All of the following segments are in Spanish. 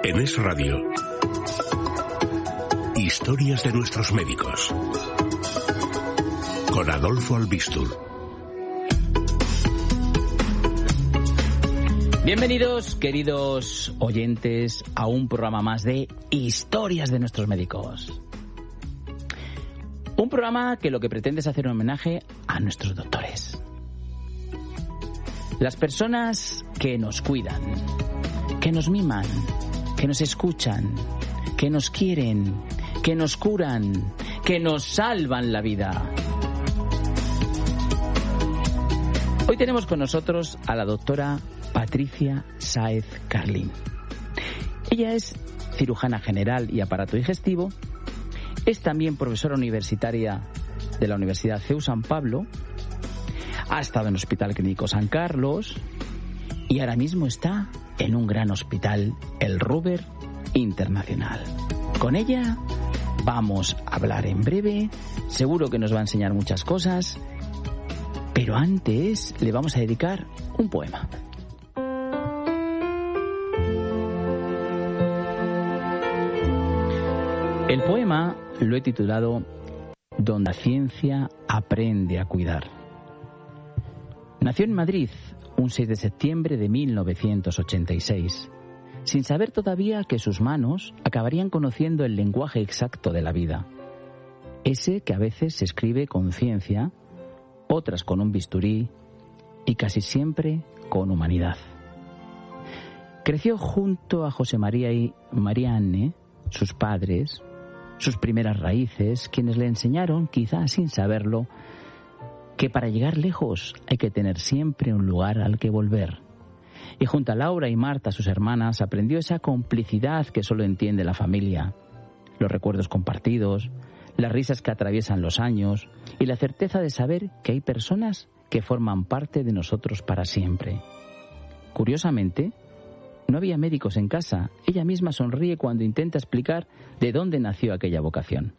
En Es Radio, historias de nuestros médicos, con Adolfo Albistur. Bienvenidos, queridos oyentes, a un programa más de Historias de nuestros médicos. Un programa que lo que pretende es hacer un homenaje a nuestros doctores. Las personas que nos cuidan, que nos miman, que nos escuchan, que nos quieren, que nos curan, que nos salvan la vida. Hoy tenemos con nosotros a la doctora Patricia Sáez Carlín. Ella es cirujana general y aparato digestivo, es también profesora universitaria de la Universidad CEU San Pablo, ha estado en el Hospital Clínico San Carlos y ahora mismo está en un gran hospital, el Ruber Internacional. Con ella vamos a hablar en breve, seguro que nos va a enseñar muchas cosas, pero antes le vamos a dedicar un poema. El poema lo he titulado Donde la ciencia aprende a cuidar. Nació en Madrid un 6 de septiembre de 1986, sin saber todavía que sus manos acabarían conociendo el lenguaje exacto de la vida, ese que a veces se escribe con ciencia, otras con un bisturí y casi siempre con humanidad. Creció junto a José María y María Anne, sus padres, sus primeras raíces, quienes le enseñaron, quizás sin saberlo, que para llegar lejos hay que tener siempre un lugar al que volver. Y junto a Laura y Marta, sus hermanas, aprendió esa complicidad que solo entiende la familia, los recuerdos compartidos, las risas que atraviesan los años y la certeza de saber que hay personas que forman parte de nosotros para siempre. Curiosamente, no había médicos en casa. Ella misma sonríe cuando intenta explicar de dónde nació aquella vocación.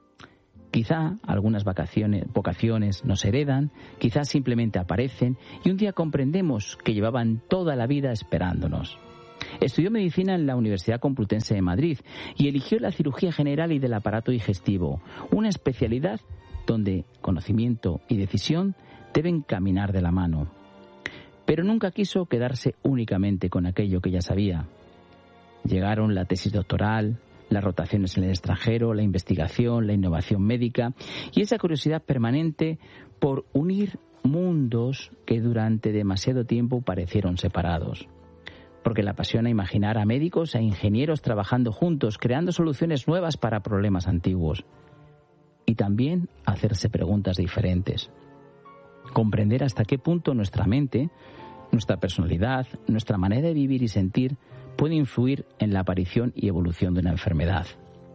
Quizá algunas vocaciones nos heredan, quizá simplemente aparecen y un día comprendemos que llevaban toda la vida esperándonos. Estudió medicina en la Universidad Complutense de Madrid y eligió la cirugía general y del aparato digestivo, una especialidad donde conocimiento y decisión deben caminar de la mano. Pero nunca quiso quedarse únicamente con aquello que ya sabía. Llegaron la tesis doctoral, las rotaciones en el extranjero, la investigación, la innovación médica y esa curiosidad permanente por unir mundos que durante demasiado tiempo parecieron separados. Porque la apasiona imaginar a médicos e ingenieros trabajando juntos, creando soluciones nuevas para problemas antiguos. Y también hacerse preguntas diferentes. Comprender hasta qué punto nuestra mente, nuestra personalidad, nuestra manera de vivir y sentir puede influir en la aparición y evolución de una enfermedad.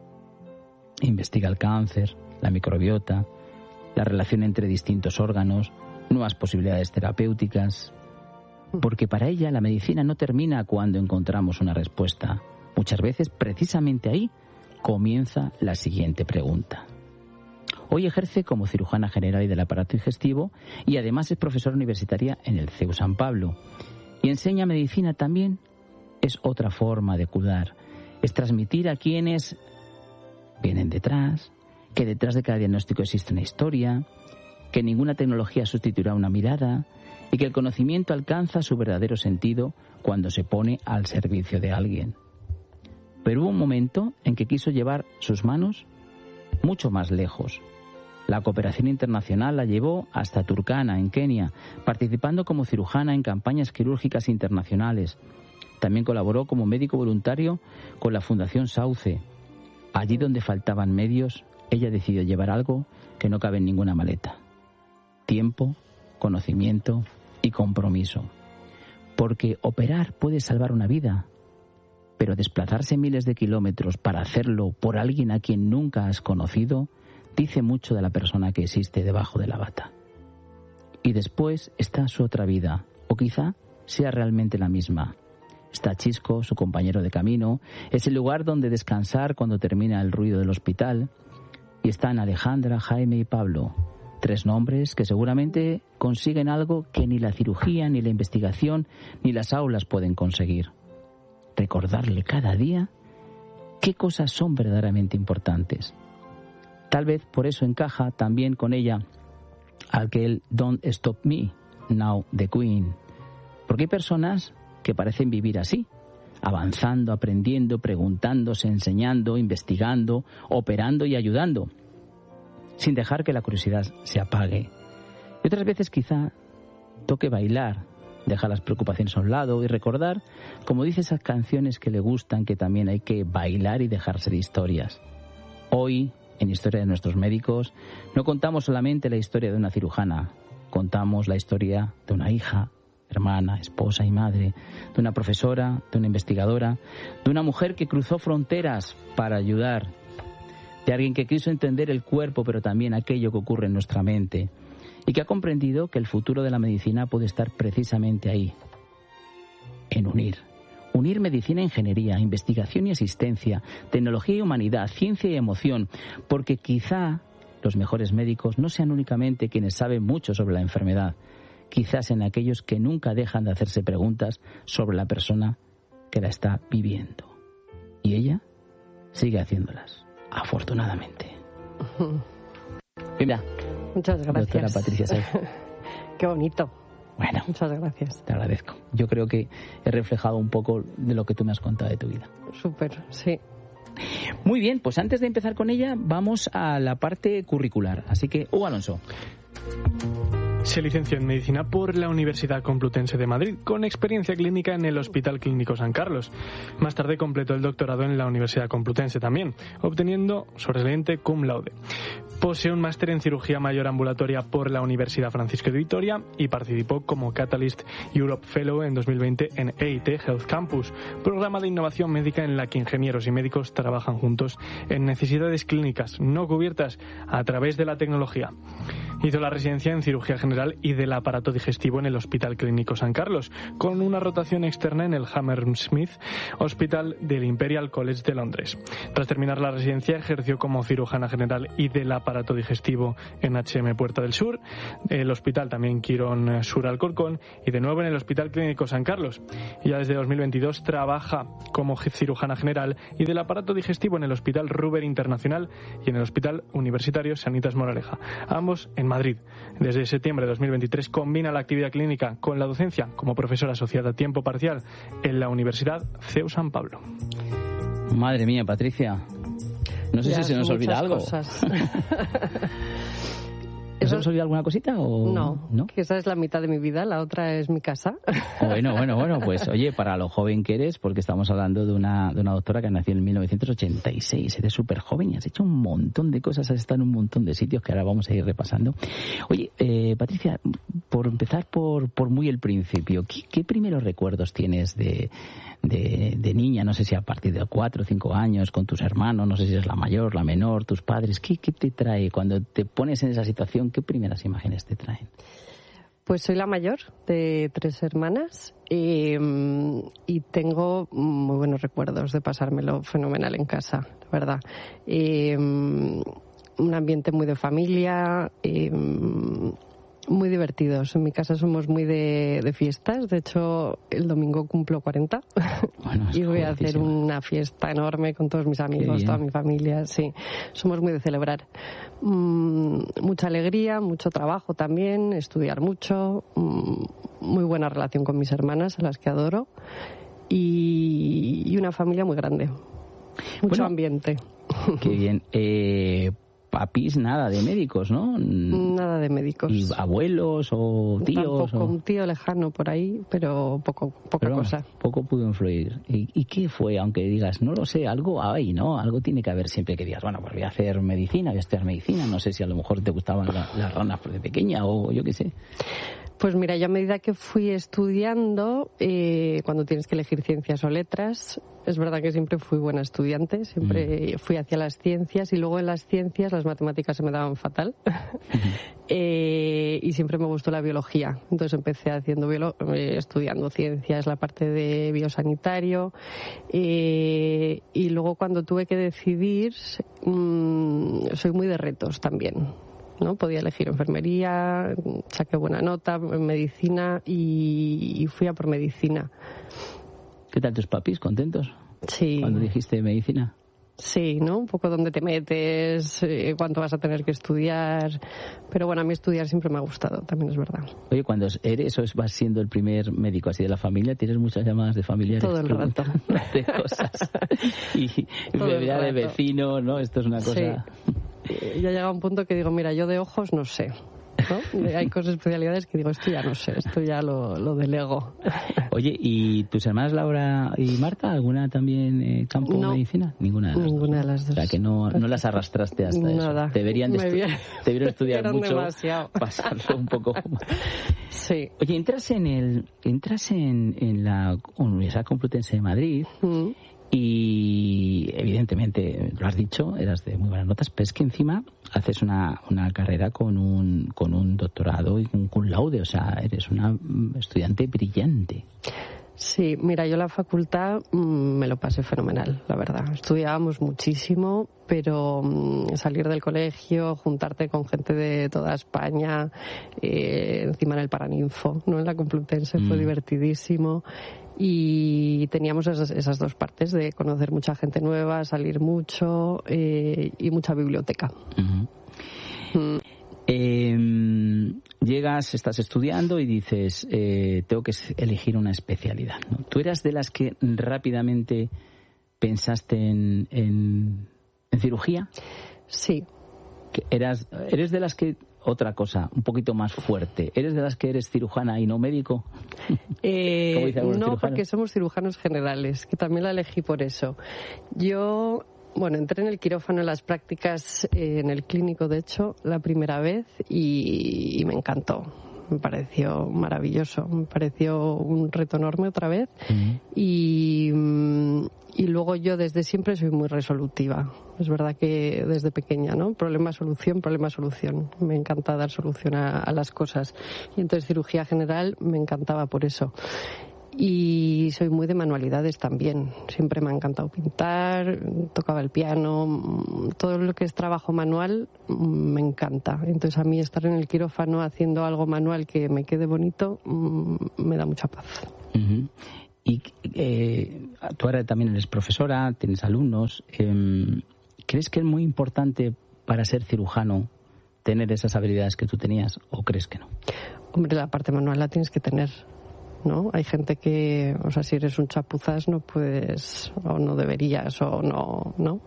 Investiga el cáncer, la microbiota, la relación entre distintos órganos, nuevas posibilidades terapéuticas. Porque para ella la medicina no termina cuando encontramos una respuesta. Muchas veces, precisamente ahí, comienza la siguiente pregunta. Hoy ejerce como cirujana general y del aparato digestivo y además es profesora universitaria en el CEU San Pablo. Y enseña medicina también. Es otra forma de cuidar. Es transmitir a quienes vienen detrás, que detrás de cada diagnóstico existe una historia, que ninguna tecnología sustituirá una mirada y que el conocimiento alcanza su verdadero sentido cuando se pone al servicio de alguien. Pero hubo un momento en que quiso llevar sus manos mucho más lejos. La cooperación internacional la llevó hasta Turkana, en Kenia, participando como cirujana en campañas quirúrgicas internacionales. También colaboró como médico voluntario con la Fundación Sauce. Allí donde faltaban medios, ella decidió llevar algo que no cabe en ninguna maleta. Tiempo, conocimiento y compromiso. Porque operar puede salvar una vida, pero desplazarse miles de kilómetros para hacerlo por alguien a quien nunca has conocido dice mucho de la persona que existe debajo de la bata. Y después está su otra vida, o quizá sea realmente la misma. Está Chisco, su compañero de camino, es el lugar donde descansar cuando termina el ruido del hospital. Y están Alejandra, Jaime y Pablo, 3 nombres que seguramente consiguen algo que ni la cirugía, ni la investigación, ni las aulas pueden conseguir. recordarle cada día qué cosas son verdaderamente importantes. Tal vez por eso encaja también con ella aquel Don't Stop Me, Now the Queen. Porque hay personas que parecen vivir así, avanzando, aprendiendo, preguntándose, enseñando, investigando, operando y ayudando, sin dejar que la curiosidad se apague. Y otras veces quizá toque bailar, dejar las preocupaciones a un lado y recordar, como dice esas canciones que le gustan, que también hay que bailar y dejarse de historias. Hoy, en Historia de nuestros médicos, no contamos solamente la historia de una cirujana, contamos la historia de una hija, hermana, esposa y madre, de una profesora, de una investigadora, de una mujer que cruzó fronteras para ayudar, de alguien que quiso entender el cuerpo, pero también aquello que ocurre en nuestra mente, y que ha comprendido que el futuro de la medicina puede estar precisamente ahí, en unir medicina e ingeniería, investigación y asistencia, tecnología y humanidad, ciencia y emoción, porque quizá los mejores médicos no sean únicamente quienes saben mucho sobre la enfermedad, quizás sean aquellos que nunca dejan de hacerse preguntas sobre la persona que la está viviendo. Y ella sigue haciéndolas, afortunadamente. Mira, muchas gracias. Doctora Patricia Saez. Qué bonito. Bueno, muchas gracias. Te agradezco. Yo creo que he reflejado un poco de lo que tú me has contado de tu vida. Súper, sí. Muy bien, pues antes de empezar con ella, vamos a la parte curricular. Así que, Hugo Alonso. Se licenció en Medicina por la Universidad Complutense de Madrid, con experiencia clínica en el Hospital Clínico San Carlos. Más tarde completó el doctorado en la Universidad Complutense también, obteniendo sobresaliente cum laude. Posee un máster en cirugía mayor ambulatoria por la Universidad Francisco de Vitoria y participó como Catalyst Europe Fellow en 2020 en EIT Health Campus, programa de innovación médica en la que ingenieros y médicos trabajan juntos en necesidades clínicas no cubiertas a través de la tecnología. Hizo la residencia en cirugía general y del aparato digestivo en el Hospital Clínico San Carlos, con una rotación externa en el Hammersmith Hospital del Imperial College de Londres. Tras terminar la residencia, ejerció como cirujana general y del aparato digestivo en HM Puerta del Sur, el Hospital también Quirón Sur Alcorcón y de nuevo en el Hospital Clínico San Carlos. Y ya desde 2022 trabaja como cirujana general y del aparato digestivo en el Hospital Ruber Internacional y en el Hospital Universitario Sanitas Moraleja, ambos en Madrid. Desde septiembre de 2023 combina la actividad clínica con la docencia como profesora asociada a tiempo parcial en la Universidad CEU San Pablo. Madre mía, Patricia. No sé si se nos olvida algo. ¿No se nos olvida alguna cosita o no? Que esa es la mitad de mi vida, la otra es mi casa. Bueno, pues oye, para lo joven que eres, porque estamos hablando de una doctora que nació en 1986, eres súper joven y has hecho un montón de cosas, has estado en un montón de sitios que ahora vamos a ir repasando. Oye, Patricia, por empezar por muy el principio, ¿qué primeros recuerdos tienes de niña? No sé si a partir de 4 o 5 años, con tus hermanos, no sé si eres la mayor, la menor, tus padres, ¿qué te trae cuando te pones en esa situación? ¿Qué primeras imágenes te traen? Pues soy la mayor de 3 hermanas y tengo muy buenos recuerdos de pasármelo fenomenal en casa, la verdad. Un ambiente muy de familia, muy divertidos. En mi casa somos muy de fiestas. De hecho, el domingo cumplo 40 y voy a hacer una fiesta enorme con todos mis amigos, toda mi familia. Sí, somos muy de celebrar. Mucha alegría, mucho trabajo también, estudiar mucho, muy buena relación con mis hermanas, a las que adoro, y una familia muy grande. Mucho ambiente. Qué bien. Papis, nada de médicos, ¿no? Nada de médicos. ¿Y abuelos o tíos? Tampoco, un tío lejano por ahí, pero poca cosa. Poco pudo influir. ¿Y qué fue? Aunque digas, no lo sé, algo hay, ¿no? Algo tiene que haber siempre que digas, bueno, pues voy a hacer medicina, voy a estudiar medicina. No sé si a lo mejor te gustaban las ranas de pequeña o yo qué sé. Pues mira, yo a medida que fui estudiando, cuando tienes que elegir ciencias o letras, es verdad que siempre fui buena estudiante, siempre fui hacia las ciencias y luego en las ciencias las matemáticas se me daban fatal y siempre me gustó la biología. Entonces empecé estudiando ciencias, la parte de biosanitario y luego cuando tuve que decidir, soy muy de retos también, ¿no? Podía elegir enfermería, saqué buena nota en medicina y fui a por medicina. ¿Qué tal tus papis? ¿Contentos? Sí. Cuando dijiste medicina. Sí, ¿no? Un poco dónde te metes, cuánto vas a tener que estudiar. Pero bueno, a mí estudiar siempre me ha gustado, también es verdad. Oye, cuando vas siendo el primer médico así de la familia, tienes muchas llamadas de familiares. Todo el rato. De cosas. Y de vecinos, ¿no? Esto es una cosa... Sí. Ya llega un punto que digo, mira, yo de ojos no sé, ¿no? Hay cosas, especialidades que digo, esto ya no sé, esto ya lo delego. Oye, ¿y tus hermanas Laura y Marta, alguna también campo de medicina? Ninguna de las dos. O sea, que no las arrastraste hasta nada. Eso. Te vieron estudiar mucho, demasiado. Pasarlo un poco. Sí. Oye, entras en la Universidad Complutense de Madrid y evidentemente, lo has dicho, eras de muy buenas notas, pero es que encima haces una carrera con un doctorado y un cum laude, o sea, eres una estudiante brillante. Sí, mira, yo la facultad me lo pasé fenomenal, la verdad. Estudiábamos muchísimo, pero salir del colegio, juntarte con gente de toda España, encima en el Paraninfo, ¿no? En la Complutense fue divertidísimo. Y teníamos esas dos partes de conocer mucha gente nueva, salir mucho y mucha biblioteca. Llegas, estás estudiando y dices, tengo que elegir una especialidad, ¿no? ¿Tú eras de las que rápidamente pensaste en cirugía? Sí. ¿Eres de las que, otra cosa, un poquito más fuerte, eres de las que eres cirujana y no médico? No, porque somos cirujanos generales, que también la elegí por eso. Yo... Bueno, entré en el quirófano en las prácticas, en el clínico, de hecho, la primera vez y me encantó. Me pareció maravilloso, me pareció un reto enorme otra vez. Y luego yo desde siempre soy muy resolutiva. Es verdad que desde pequeña, ¿no? Problema-solución, problema-solución. Me encanta dar solución a las cosas. Y entonces cirugía general me encantaba por eso. Y soy muy de manualidades también. Siempre me ha encantado pintar, tocaba el piano, todo lo que es trabajo manual me encanta. Entonces a mí estar en el quirófano haciendo algo manual que me quede bonito me da mucha paz. Y tú ahora también eres profesora, tienes alumnos. ¿Crees que es muy importante para ser cirujano tener esas habilidades que tú tenías o crees que no? Hombre, la parte manual la tienes que tener, ¿no? Hay gente que, o sea, si eres un chapuzas no puedes, o no deberías, o no, ¿no?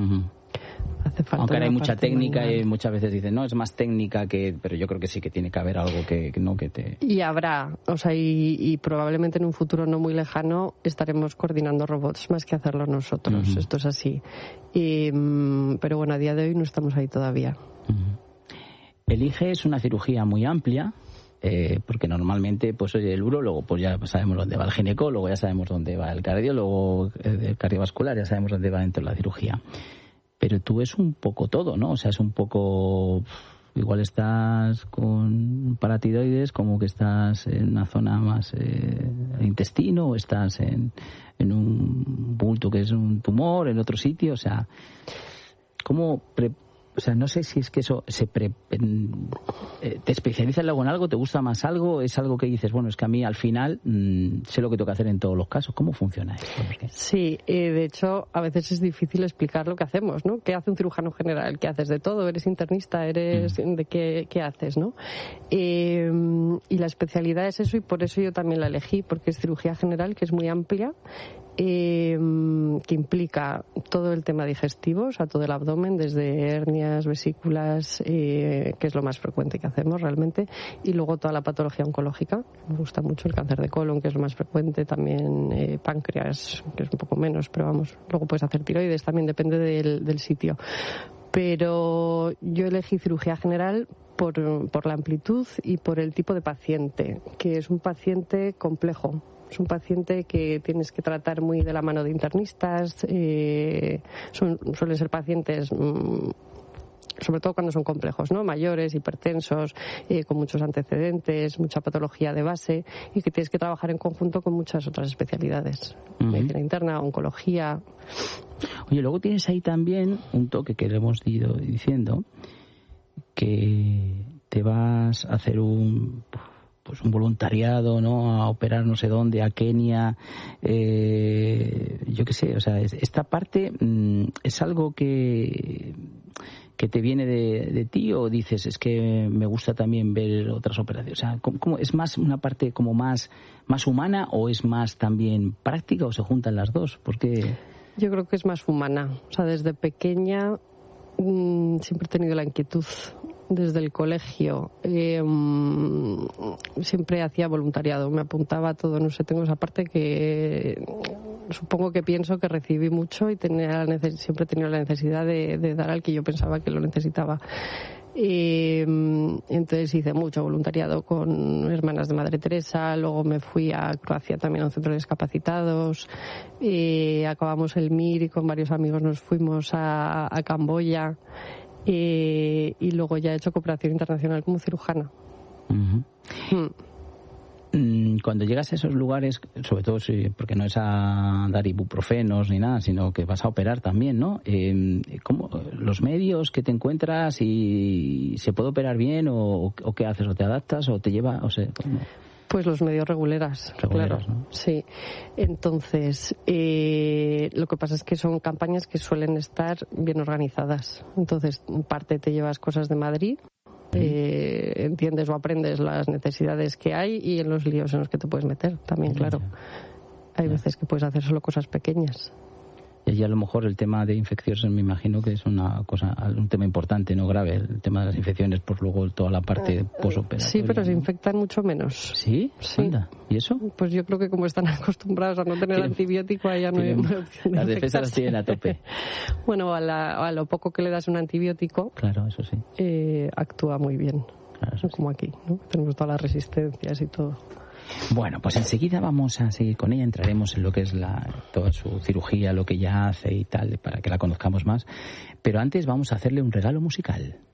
Hace falta. Aunque ahora hay mucha técnica manual. Y muchas veces dicen, no, es más técnica que... Pero yo creo que sí que tiene que haber algo que no que te... Y habrá, o sea, y probablemente en un futuro no muy lejano estaremos coordinando robots más que hacerlo nosotros. Esto es así. Pero bueno, a día de hoy no estamos ahí todavía. El IGE es una cirugía muy amplia. Porque normalmente, pues oye, el urólogo, pues ya sabemos dónde va el ginecólogo, ya sabemos dónde va el cardiólogo, el cardiovascular, ya sabemos dónde va dentro de la cirugía. Pero tú es un poco todo, ¿no? O sea, es un poco... Igual estás con paratiroides, como que estás en una zona más intestino, o estás en un bulto que es un tumor, en otro sitio, o sea... ¿Cómo... O sea, no sé si es que eso te especializas luego en algo, te gusta más algo, es algo que dices, bueno, es que a mí al final sé lo que tengo que hacer en todos los casos. ¿Cómo funciona esto? Sí, de hecho, a veces es difícil explicar lo que hacemos, ¿no? ¿Qué hace un cirujano general? ¿Qué haces de todo? ¿Eres internista? ¿Eres de qué haces, no? Y la especialidad es eso y por eso yo también la elegí, porque es cirugía general, que es muy amplia. Que implica todo el tema digestivo, o sea, todo el abdomen, desde hernias, vesículas, que es lo más frecuente que hacemos realmente, y luego toda la patología oncológica. Me gusta mucho el cáncer de colon, que es lo más frecuente, también páncreas, que es un poco menos, pero vamos, luego puedes hacer tiroides, también depende del sitio. Pero yo elegí cirugía general por la amplitud y por el tipo de paciente, que es un paciente complejo. Es un paciente que tienes que tratar muy de la mano de internistas. Suelen ser pacientes, sobre todo cuando son complejos, ¿no? Mayores, hipertensos, con muchos antecedentes, mucha patología de base y que tienes que trabajar en conjunto con muchas otras especialidades. Medicina interna, oncología. Oye, luego tienes ahí también un toque que le hemos ido diciendo, que te vas a hacer un pues un voluntariado, ¿no? A operar no sé dónde, a Kenia, yo qué sé, o sea, esta parte es algo que te viene de ti, o dices, es que me gusta también ver otras operaciones. O sea, ¿cómo es más una parte como más humana, o es más también práctica, o se juntan las dos? Porque yo creo que es más humana. O sea, desde pequeña siempre he tenido la inquietud. Desde el colegio siempre hacía voluntariado, me apuntaba a todo, no sé, tengo esa parte que supongo que pienso que recibí mucho y siempre he tenido la necesidad de dar al que yo pensaba que lo necesitaba. Entonces hice mucho voluntariado con Hermanas de Madre Teresa, luego me fui a Croacia también a un centro de discapacitados, acabamos el MIR y con varios amigos nos fuimos a Camboya. Y luego ya he hecho cooperación internacional como cirujana. Cuando llegas a esos lugares, sobre todo porque no es a dar ibuprofenos ni nada, sino que vas a operar también, ¿no? ¿Cómo, los medios que te encuentras, y se puede operar bien, o qué haces, o te adaptas, o te lleva, o sea, ¿cómo? Pues los medios regulares, claro, ¿no? Sí. Entonces, lo que pasa es que son campañas que suelen estar bien organizadas. Entonces, en parte te llevas cosas de Madrid, entiendes o aprendes las necesidades que hay y en los líos en los que te puedes meter también, claro. Hay veces que puedes hacer solo cosas pequeñas. Y a lo mejor el tema de infecciones, me imagino que es un tema importante, no grave, el tema de las infecciones, por luego toda la parte posoperatoria. Sí, pero se infectan mucho menos. ¿Sí? Sí. Anda. ¿Y eso? Pues yo creo que como están acostumbrados a no tener antibiótico, ahí ya no hay opción de las defensas las tienen a tope. Bueno, a lo poco que le das un antibiótico, claro, eso sí, actúa muy bien. Claro, eso como sí. Aquí, ¿no? Tenemos todas las resistencias y todo. Bueno, pues enseguida vamos a seguir con ella, entraremos en lo que es toda su cirugía, lo que ella hace y tal, para que la conozcamos más. Pero antes vamos a hacerle un regalo musical.